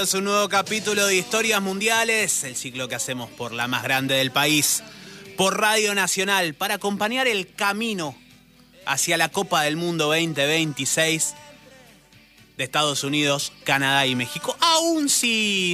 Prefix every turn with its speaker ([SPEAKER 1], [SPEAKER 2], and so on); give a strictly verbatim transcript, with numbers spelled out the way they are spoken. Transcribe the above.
[SPEAKER 1] Es un nuevo capítulo de Historias Mundiales, el ciclo que hacemos por la más grande del país, por Radio Nacional, para acompañar el camino hacia la Copa del Mundo veinte veintiséis de Estados Unidos, Canadá y México. Aún si